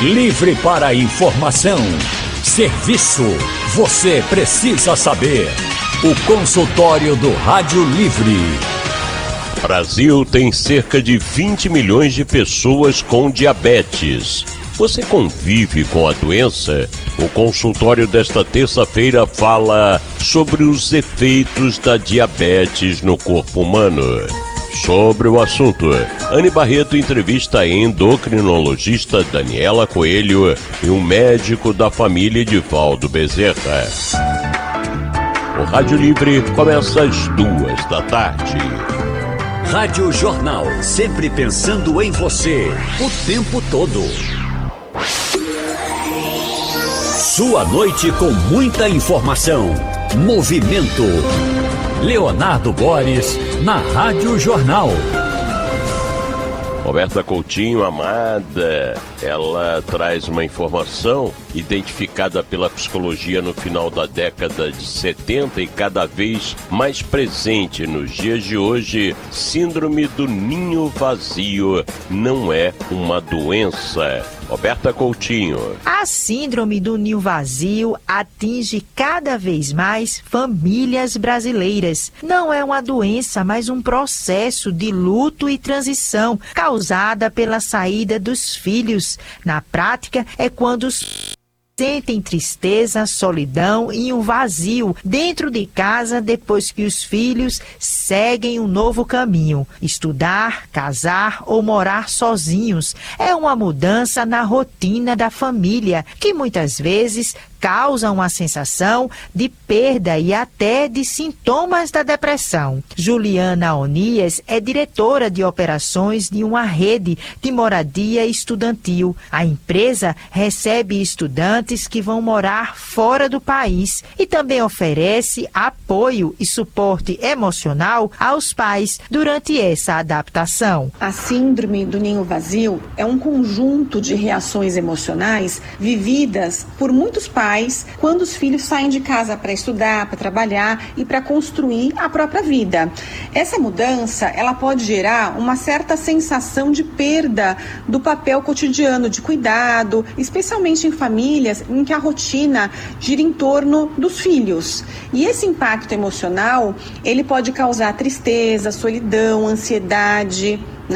Livre para a informação. Serviço. Você precisa saber. O consultório do Rádio Livre. O Brasil tem cerca de 20 milhões de pessoas com diabetes. Você convive com a doença? O consultório desta terça-feira fala sobre os efeitos da diabetes no corpo humano. Sobre o assunto, Anne Barreto entrevista a endocrinologista Daniela Coelho e um médico da família Edivaldo Bezerra. O Rádio Livre começa às 14h. Rádio Jornal, sempre pensando em você, o tempo todo. Sua noite com muita informação. Movimento. Leonardo Boris, na Rádio Jornal. Roberta Coutinho, amada, ela traz uma informação identificada pela psicologia no final da década de 70 e cada vez mais presente nos dias de hoje. Síndrome do ninho vazio não é uma doença. Roberta Coutinho. A síndrome do ninho vazio atinge cada vez mais famílias brasileiras. Não é uma doença, mas um processo de luto e transição causada pela saída dos filhos. Na prática, é quando os sentem tristeza, solidão e um vazio dentro de casa depois que os filhos seguem um novo caminho. Estudar, casar ou morar sozinhos é uma mudança na rotina da família que muitas vezes causa uma sensação de perda e até de sintomas da depressão. Juliana Onias é diretora de operações de uma rede de moradia estudantil. A empresa recebe estudantes que vão morar fora do país e também oferece apoio e suporte emocional aos pais durante essa adaptação. A síndrome do ninho vazio é um conjunto de reações emocionais vividas por muitos pais quando os filhos saem de casa para estudar, para trabalhar e para construir a própria vida. Essa mudança, ela pode gerar uma certa sensação de perda do papel cotidiano de cuidado, especialmente em famílias em que a rotina gira em torno dos filhos. E esse impacto emocional, ele pode causar tristeza, solidão, ansiedade,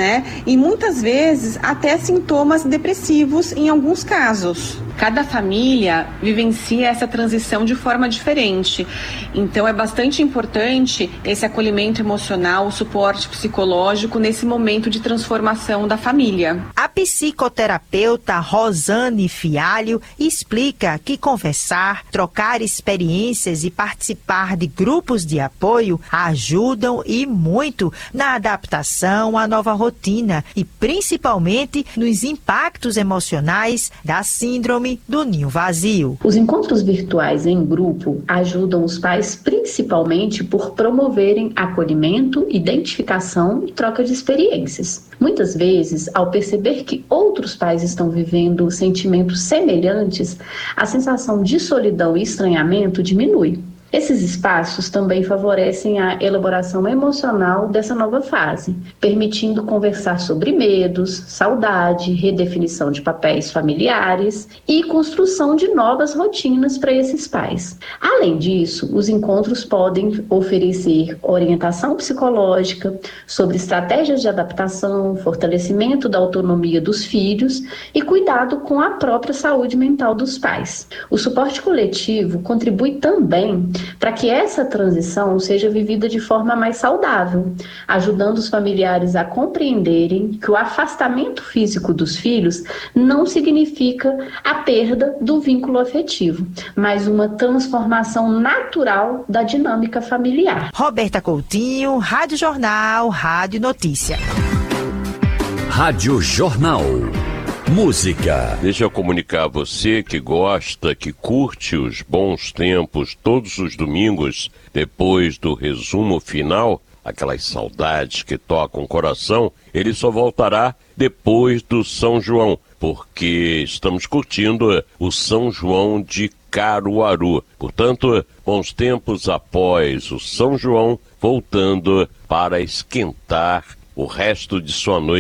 e muitas vezes até sintomas depressivos em alguns casos. Cada família vivencia essa transição de forma diferente. Então é bastante importante esse acolhimento emocional, o suporte psicológico nesse momento de transformação da família. A psicoterapeuta Rosane Fialho explica que conversar, trocar experiências e participar de grupos de apoio ajudam e muito na adaptação à nova rotina e principalmente nos impactos emocionais da síndrome do ninho vazio. Os encontros virtuais em grupo ajudam os pais principalmente por promoverem acolhimento, identificação e troca de experiências. Muitas vezes, ao perceber que outros pais estão vivendo sentimentos semelhantes, a sensação de solidão e estranhamento diminui. Esses espaços também favorecem a elaboração emocional dessa nova fase, permitindo conversar sobre medos, saudade, redefinição de papéis familiares e construção de novas rotinas para esses pais. Além disso, os encontros podem oferecer orientação psicológica sobre estratégias de adaptação, fortalecimento da autonomia dos filhos e cuidado com a própria saúde mental dos pais. O suporte coletivo contribui também para que essa transição seja vivida de forma mais saudável, ajudando os familiares a compreenderem que o afastamento físico dos filhos não significa a perda do vínculo afetivo, mas uma transformação natural da dinâmica familiar. Roberta Coutinho, Rádio Jornal, Rádio Notícia. Rádio Jornal. Música. Deixa eu comunicar a você que gosta, que curte os bons tempos todos os domingos, depois do resumo final, aquelas saudades que tocam o coração, ele só voltará depois do São João, porque estamos curtindo o São João de Caruaru. Portanto, bons tempos após o São João, voltando para esquentar o resto de sua noite